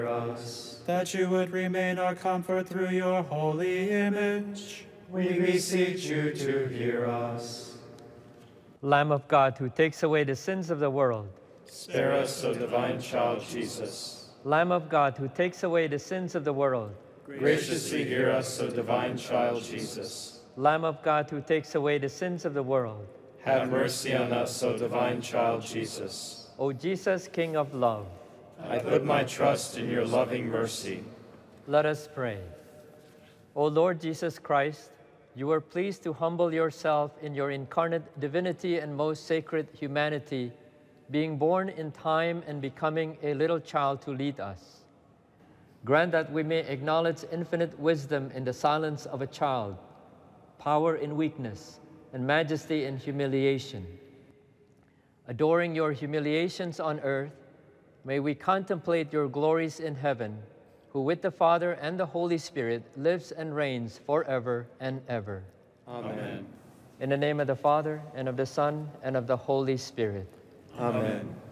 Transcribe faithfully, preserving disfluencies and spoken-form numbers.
us. That you would remain our comfort through your holy image. We beseech you to hear us. Lamb of God, who takes away the sins of the world, Spare us, O divine child Jesus. Lamb of God, who takes away the sins of the world, Graciously hear us, O divine child Jesus. Lamb of God, who takes away the sins of the world, Have mercy on us, O divine child Jesus. O Jesus, King of love, I put my trust in your loving mercy. let us pray. O Lord Jesus Christ, you were pleased to humble yourself in your incarnate divinity and most sacred humanity, being born in time and becoming a little child to lead us. Grant that we may acknowledge infinite wisdom in the silence of a child, power in weakness, and majesty in humiliation. Adoring your humiliations on earth, may we contemplate your glories in heaven, who with the Father and the Holy Spirit lives and reigns forever and ever. Amen. In the name of the Father, and of the Son, and of the Holy Spirit. Amen.